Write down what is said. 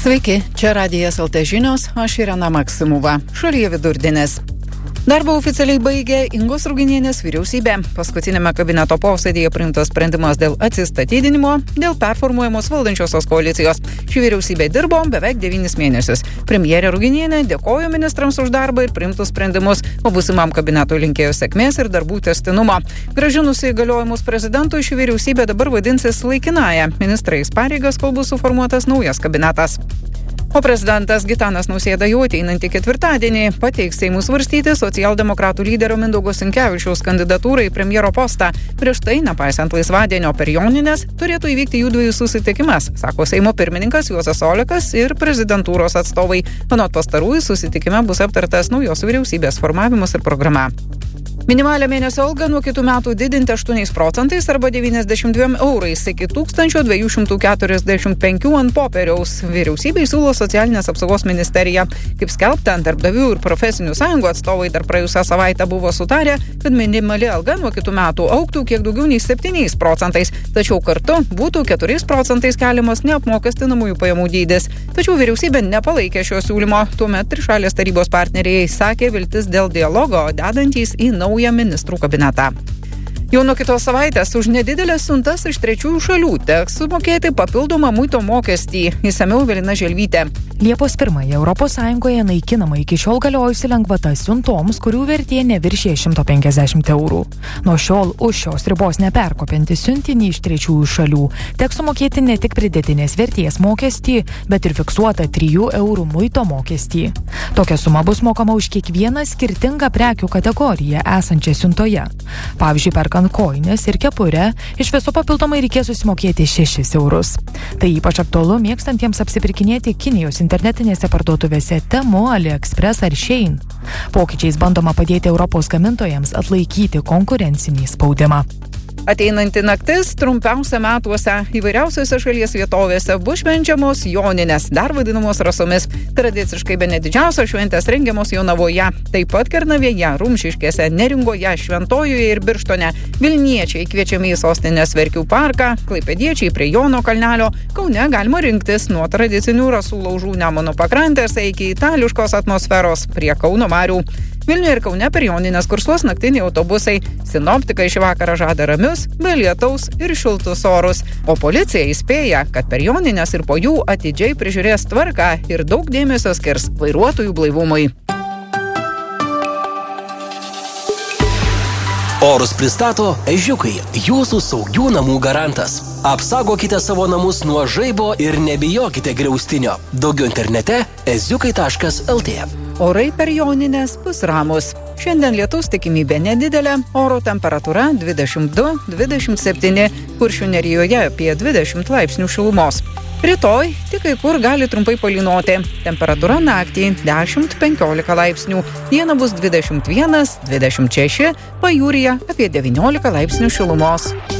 Sveiki, čia Radijas LT žinios, aš Irena Maksimova. Šalyje vidurdienis. Darbą oficialiai baigė Ingos Ruginienės vyriausybė. Paskutinėme kabineto posėdėje priimtas sprendimas dėl atsistatydinimo, dėl performuojamos valdančiosios koalicijos. Ši vyriausybė dirbo beveik 9 mėnesius. Premjerė Ruginienė dėkojo ministrams už darbą ir priimtus sprendimus, o būsimam kabinetui linkėjo sėkmės ir darbų tęstinumo. Grąžinusi įgaliojimus prezidentui, ši vyriausybė dabar vadinsis laikinąja ministrais pareigas, kol bus suformuotas naujas kabinetas. O prezidentas Gitanas Nausėda jau ateinantį ketvirtadienį pateiks Seimui svarstyti socialdemokratų lyderio Mindaugo Sinkevičiaus kandidatūrą į premjero postą. Prieš tai, nepaisant laisvadienio per Jonines, turėtų įvykti jų dviejų susitikimas, sako Seimo pirmininkas Juozas Olekas ir prezidentūros atstovai. Anot pastarųjų, susitikime bus aptartas naujos vyriausybės formavimas ir programa. Minimalią mėnesio algą nuo kitų metų didinti 8% arba 92 eurais iki 1245 ant popieriaus. Vyriausybei siūlo socialinės apsaugos ministerija. Kaip skelbta, darbdavių ir profesinių sąjungų atstovai dar praėjusią savaitę buvo sutarę, kad minimali alga nuo kitų metų augtų kiek daugiau nei 7%, tačiau kartu būtų 4% keliamas neapmokestinamųjų pajamų dydis. Tačiau vyriausybė nepalaikė šio siūlymo. Tuomet trišalės tarybos partneriai sakė viltis dėl dialogo, dedantys į naują ministrų kabinetą. Jau nuo kitos savaitės už nedidelės siuntas iš trečiųjų šalių teks sumokėti papildomą muito mokestį. Išsamiau Evelina Želvytė. Liepos 1 ES naikinama iki šiol galiojusi lengvata siuntoms, kurių vertė neviršė 150 eurų. Nuo šiol už šios ribos neperkopianti siuntinį iš trečiųjų šalių teks sumokėti ne tik pridėtinės vertės mokestį, bet ir fiksuotą 3 eurų muito mokestį. Tokia suma bus mokama už kiekvieną skirtingą prekių kategoriją esančią siuntoje. Pavyzdžiui, perkant kojines ir kepurę, iš viso papildomai reikės susimokėti 6 eurus. Tai ypač aktualu mėgstantiems apsipirkinėti Kinijos internetinėse parduotuvėse Temu, AliExpress ar Shein. Pokyčiais bandoma padėti Europos gamintojams atlaikyti konkurencinį spaudimą. Ateinanti naktis trumpiausia metuose. Įvairiausiose šalies vietovėse bus švenčiamos Joninės, dar vadinamos rasomis. Tradiciškai bene didžiausios šventės rengiamos Jonavoje. Taip pat Kernavėje, Rumšiškėse, Neringoje, Šventojoje ir Birštone. Vilniečiai kviečiami į sostinės Verkių parką, klaipėdiečiai prie Jono kalnelio. Kaune galima rinktis nuo tradicinių rasų laužų Nemuno pakrantės iki itališkos atmosferos prie Kauno marių. Vilniuje ir Kaune per Jonines kursuos naktiniai autobusai. Sinoptikai šį vakarą žada ramius, be lietaus ir šiltus orus. O policija įspėja, kad per Jonines ir po jų atidžiai prižiūrės tvarką ir daug dėmesio skirs vairuotojų blaivumui. Orus pristato Ežiukai, jūsų saugių namų garantas. Apsaugokite savo namus nuo žaibo ir nebijokite griaustinio. Daugiau internete eziukai.lt. Orai per Jonines bus ramus. Šiandien lietaus tikimybė nedidelė, oro temperatūra 22-27, Kuršių nerijoje apie 20 laipsnių šilumos. Rytoj tik kai kur gali trumpai palynoti. Temperatūra naktį 10-15 laipsnių, dieną bus 21-26, pajūryje apie 19 laipsnių šilumos.